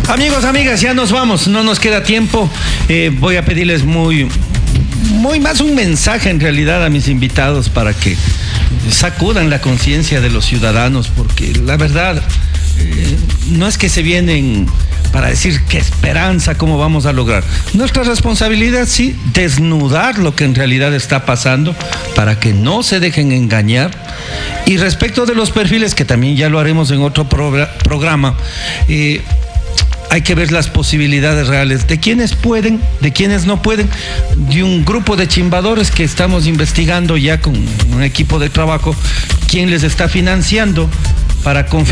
Amigos, amigas, ya nos vamos, no nos queda tiempo. Voy a pedirles muy más un mensaje en realidad a mis invitados para que sacudan la conciencia de los ciudadanos, porque la verdad no es que se vienen para decir qué esperanza, cómo vamos a lograr. Nuestra responsabilidad, sí, desnudar lo que en realidad está pasando para que no se dejen engañar. Y respecto de los perfiles, que también ya lo haremos en otro programa, hay que ver las posibilidades reales de quienes pueden, de quienes no pueden, de un grupo de chimbadores que estamos investigando ya con un equipo de trabajo, quién les está financiando para confirmar